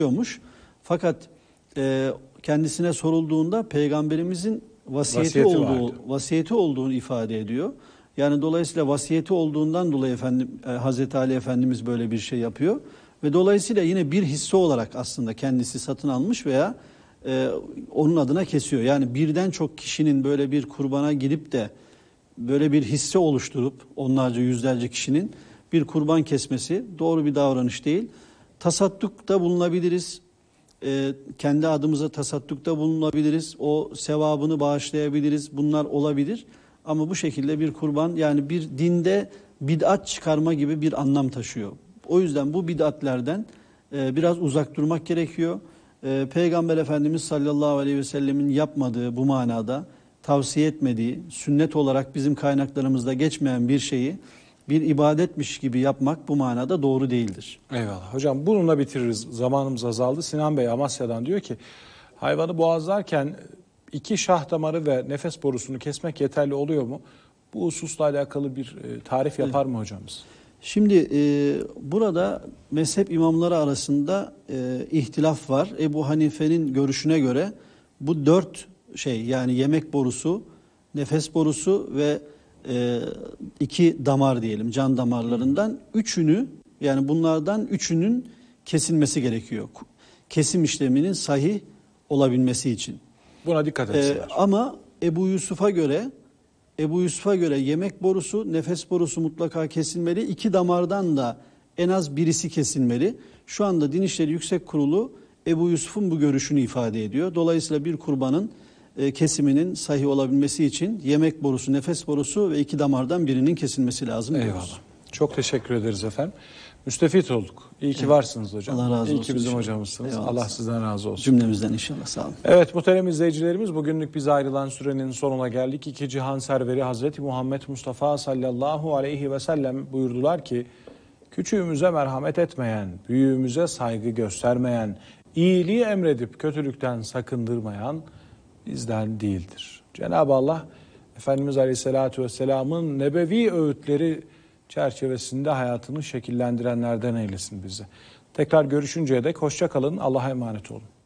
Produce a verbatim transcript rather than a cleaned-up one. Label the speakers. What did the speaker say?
Speaker 1: diyormuş. Fakat e, kendisine sorulduğunda peygamberimizin vasiyeti,
Speaker 2: Vasiyeti
Speaker 1: olduğu
Speaker 2: vardı.
Speaker 1: vasiyeti olduğunu ifade ediyor. Yani dolayısıyla vasiyeti olduğundan dolayı efendim e, Hazreti Ali Efendimiz böyle bir şey yapıyor ve dolayısıyla yine bir hisse olarak aslında kendisi satın almış veya e, onun adına kesiyor. Yani birden çok kişinin böyle bir kurbana gidip de böyle bir hisse oluşturup onlarca yüzlerce kişinin bir kurban kesmesi doğru bir davranış değil. Tasaddukta bulunabiliriz. E, kendi adımıza tasaddukta bulunabiliriz. O sevabını bağışlayabiliriz. Bunlar olabilir. Ama bu şekilde bir kurban, yani bir dinde bid'at çıkarma gibi bir anlam taşıyor. O yüzden bu bid'atlerden e, biraz uzak durmak gerekiyor. E, Peygamber Efendimiz sallallahu aleyhi ve sellemin yapmadığı, bu manada tavsiye etmediği, sünnet olarak bizim kaynaklarımızda geçmeyen bir şeyi bir ibadetmiş gibi yapmak bu manada doğru değildir.
Speaker 2: Eyvallah. Hocam bununla bitiririz. Zamanımız azaldı. Sinan Bey Amasya'dan diyor ki hayvanı boğazlarken iki şah damarı ve nefes borusunu kesmek yeterli oluyor mu? Bu hususla alakalı bir tarif yapar mı hocamız?
Speaker 1: Şimdi e, burada mezhep imamları arasında e, ihtilaf var. Ebu Hanife'nin görüşüne göre bu dört şey, yani yemek borusu, nefes borusu ve e, iki damar diyelim, can damarlarından üçünü, yani bunlardan üçünün kesilmesi gerekiyor. Kesim işleminin sahih olabilmesi için.
Speaker 2: Buna dikkat etsinler.
Speaker 1: Ee, ama Ebu Yusuf'a göre Ebu Yusuf'a göre yemek borusu, nefes borusu mutlaka kesilmeli. İki damardan da en az birisi kesilmeli. Şu anda Din İşleri Yüksek Kurulu Ebu Yusuf'un bu görüşünü ifade ediyor. Dolayısıyla bir kurbanın e, kesiminin sahih olabilmesi için yemek borusu, nefes borusu ve iki damardan birinin kesilmesi lazım.
Speaker 2: Eyvallah.
Speaker 1: Diyoruz.
Speaker 2: Çok teşekkür ederiz efendim. Müstefit olduk. İyi ki evet. varsınız hocam.
Speaker 1: Allah razı olsun.
Speaker 2: İyi ki bizim
Speaker 1: inşallah.
Speaker 2: hocamızsınız.
Speaker 1: Eyvallah.
Speaker 2: Allah sizden razı olsun.
Speaker 1: Cümlemizden inşallah. Sağ olun.
Speaker 2: Evet muhterem izleyicilerimiz, bugünlük bize ayrılan sürenin sonuna geldik. İki cihan serveri Hazreti Muhammed Mustafa sallallahu aleyhi ve sellem buyurdular ki küçüğümüze merhamet etmeyen, büyüğümüze saygı göstermeyen, iyiliği emredip kötülükten sakındırmayan bizden değildir. Cenab-ı Allah Efendimiz Aleyhisselatü Vesselam'ın nebevi öğütleri çerçevesinde hayatını şekillendirenlerden eylesin bizi. Tekrar görüşünceye dek hoşça kalın. Allah'a emanet olun.